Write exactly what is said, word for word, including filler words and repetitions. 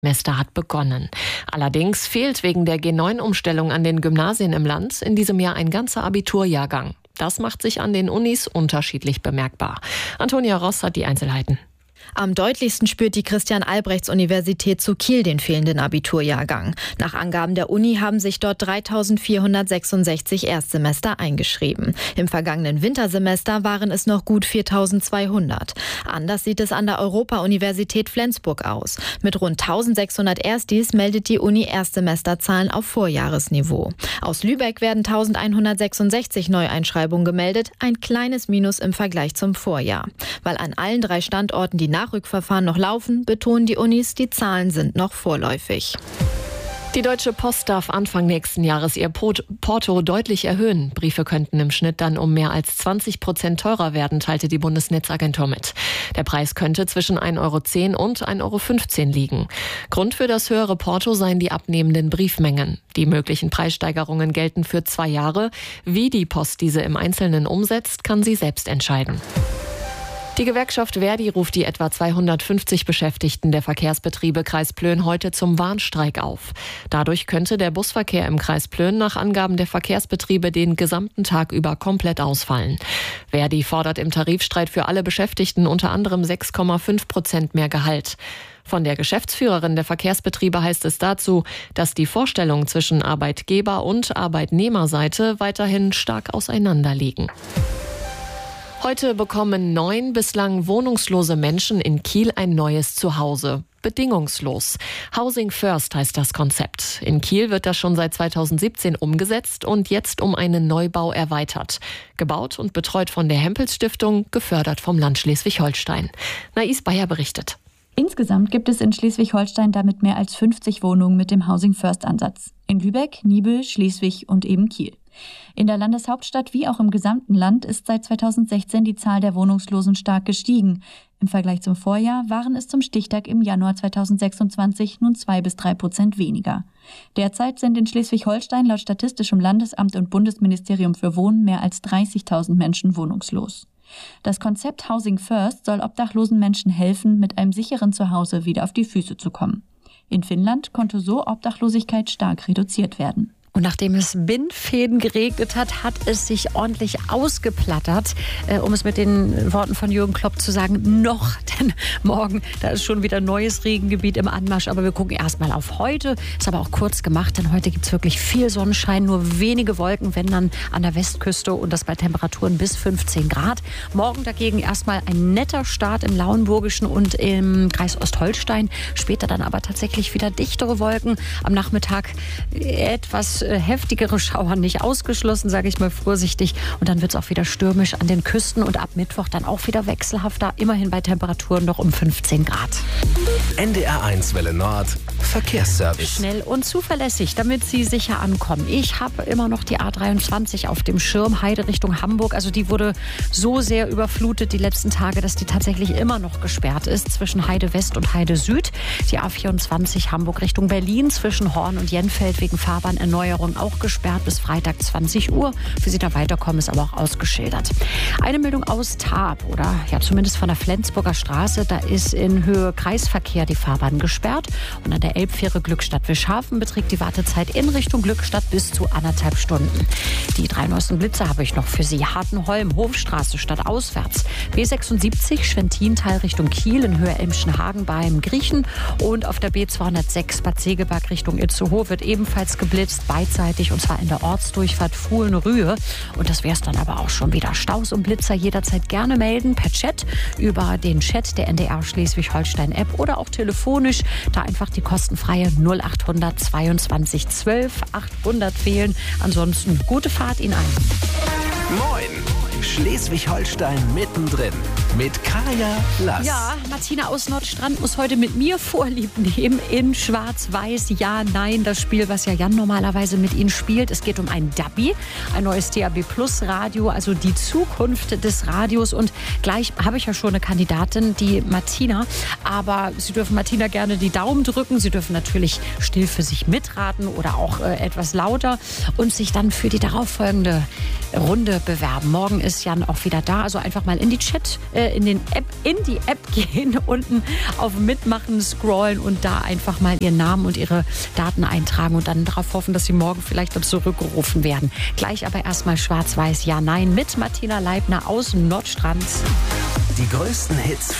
Semester hat begonnen. Allerdings fehlt wegen der G neun Umstellung an den Gymnasien im Land in diesem Jahr ein ganzer Abiturjahrgang. Das macht sich an den Unis unterschiedlich bemerkbar. Antonia Ross hat die Einzelheiten. Am deutlichsten spürt die Christian-Albrechts-Universität zu Kiel den fehlenden Abiturjahrgang. Nach Angaben der Uni haben sich dort dreitausendvierhundertsechsundsechzig Erstsemester eingeschrieben. Im vergangenen Wintersemester waren es noch gut viertausendzweihundert. Anders sieht es an der Europa-Universität Flensburg aus. Mit rund eintausendsechshundert Erstis meldet die Uni Erstsemesterzahlen auf Vorjahresniveau. Aus Lübeck werden eintausendeinhundertsechsundsechzig Neueinschreibungen gemeldet, ein kleines Minus im Vergleich zum Vorjahr. Weil an allen drei Standorten die Nachrückverfahren noch laufen, betonen die Unis, die Zahlen sind noch vorläufig. Die Deutsche Post darf Anfang nächsten Jahres ihr Porto deutlich erhöhen. Briefe könnten im Schnitt dann um mehr als zwanzig Prozent teurer werden, teilte die Bundesnetzagentur mit. Der Preis könnte zwischen ein Euro zehn und ein Euro fünfzehn liegen. Grund für das höhere Porto seien die abnehmenden Briefmengen. Die möglichen Preissteigerungen gelten für zwei Jahre. Wie die Post diese im Einzelnen umsetzt, kann sie selbst entscheiden. Die Gewerkschaft Verdi ruft die etwa zweihundertfünfzig Beschäftigten der Verkehrsbetriebe Kreis Plön heute zum Warnstreik auf. Dadurch könnte der Busverkehr im Kreis Plön nach Angaben der Verkehrsbetriebe den gesamten Tag über komplett ausfallen. Verdi fordert im Tarifstreit für alle Beschäftigten unter anderem sechs Komma fünf Prozent mehr Gehalt. Von der Geschäftsführerin der Verkehrsbetriebe heißt es dazu, dass die Vorstellungen zwischen Arbeitgeber- und Arbeitnehmerseite weiterhin stark auseinanderliegen. Heute bekommen neun bislang wohnungslose Menschen in Kiel ein neues Zuhause. Bedingungslos. Housing First heißt das Konzept. In Kiel wird das schon seit zweitausendsiebzehn umgesetzt und jetzt um einen Neubau erweitert. Gebaut und betreut von der Hempels Stiftung, gefördert vom Land Schleswig-Holstein. Nais Bayer berichtet. Insgesamt gibt es in Schleswig-Holstein damit mehr als fünfzig Wohnungen mit dem Housing First Ansatz. In Lübeck, Nibel, Schleswig und eben Kiel. In der Landeshauptstadt wie auch im gesamten Land ist seit zweitausendsechzehn die Zahl der Wohnungslosen stark gestiegen. Im Vergleich zum Vorjahr waren es zum Stichtag im Januar zweitausendsechsundzwanzig nun zwei bis drei Prozent weniger. Derzeit sind in Schleswig-Holstein laut Statistischem Landesamt und Bundesministerium für Wohnen mehr als dreißigtausend Menschen wohnungslos. Das Konzept Housing First soll obdachlosen Menschen helfen, mit einem sicheren Zuhause wieder auf die Füße zu kommen. In Finnland konnte so Obdachlosigkeit stark reduziert werden. Und nachdem es Bindfäden geregnet hat, hat es sich ordentlich ausgeplattert, äh, um es mit den Worten von Jürgen Klopp zu sagen, noch, denn morgen, da ist schon wieder neues Regengebiet im Anmarsch, aber wir gucken erstmal auf heute, ist aber auch kurz gemacht, denn heute gibt es wirklich viel Sonnenschein, nur wenige Wolken, wenn dann an der Westküste und das bei Temperaturen bis fünfzehn Grad. Morgen dagegen erstmal ein netter Start im Lauenburgischen und im Kreis Ostholstein, später dann aber tatsächlich wieder dichtere Wolken, am Nachmittag etwas heftigere Schauer nicht ausgeschlossen, sage ich mal vorsichtig. Und dann wird es auch wieder stürmisch an den Küsten und ab Mittwoch dann auch wieder wechselhafter, immerhin bei Temperaturen noch um fünfzehn Grad. N D R eins Welle Nord, Verkehrsservice. Schnell und zuverlässig, damit Sie sicher ankommen. Ich habe immer noch die A dreiundzwanzig auf dem Schirm, Heide Richtung Hamburg. Also die wurde so sehr überflutet die letzten Tage, dass die tatsächlich immer noch gesperrt ist zwischen Heide West und Heide Süd. Die A vierundzwanzig Hamburg Richtung Berlin zwischen Horn und Jenfeld wegen Fahrbahnerneuerung auch gesperrt bis Freitag zwanzig Uhr. Für Sie da weiterkommen, ist aber auch ausgeschildert. Eine Meldung aus Tarp oder ja zumindest von der Flensburger Straße. Da ist in Höhe Kreisverkehr die Fahrbahn gesperrt. Und an der Elbfähre Glückstadt-Wischhafen beträgt die Wartezeit in Richtung Glückstadt bis zu anderthalb Stunden. Die drei neuesten Blitze habe ich noch für Sie. Hartenholm, Hofstraße stadtauswärts. B sechsundsiebzig Schwentintal Richtung Kiel in Höhe Elmschenhagen beim Griechen. Und auf der B zweihundertsechs Bad Segeberg Richtung Itzehoe wird ebenfalls geblitzt. Beidseitig, und zwar in der Ortsdurchfahrt Fuhlen-Rühe. Und das wäre es dann aber auch schon wieder. Staus und Blitzer jederzeit gerne melden per Chat über den Chat der N D R Schleswig-Holstein-App oder auch telefonisch. Da einfach die kostenfreie null achthundert zweiundzwanzig zwölf achthundert wählen. Ansonsten gute Fahrt Ihnen ein. Moin! Schleswig-Holstein mittendrin mit Kaya Lass. Ja, Martina aus Nordstrand muss heute mit mir Vorlieb nehmen in Schwarz-Weiß. Ja, nein, das Spiel, was ja Jan normalerweise mit Ihnen spielt. Es geht um ein D A B I, ein neues D A B Plus Radio, also die Zukunft des Radios. Und gleich habe ich ja schon eine Kandidatin, die Martina. Aber Sie dürfen Martina gerne die Daumen drücken. Sie dürfen natürlich still für sich mitraten oder auch äh, etwas lauter und sich dann für die darauffolgende Runde bewerben. Morgen ist ist Jan auch wieder da. Also einfach mal in die Chat, äh, in den App, in die App gehen, unten auf Mitmachen scrollen und da einfach mal ihren Namen und ihre Daten eintragen und dann darauf hoffen, dass sie morgen vielleicht dann zurückgerufen werden. Gleich aber erstmal Schwarz-Weiß Ja-Nein mit Martina Leibner aus Nordstrand. Die größten Hits